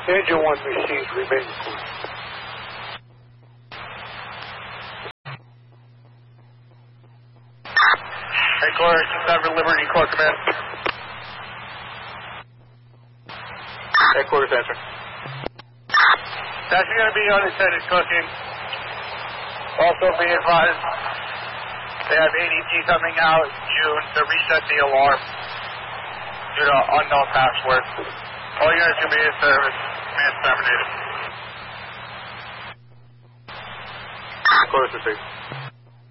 Engine 1 received, remain cool. Headquarters, 67 Liberty, Corps Command. Headquarters answer. That's going to be unattended cooking. Also be advised, they have ADT coming out in June to reset the alarm due to unknown password. All units can be in service. Command terminated. Headquarters received.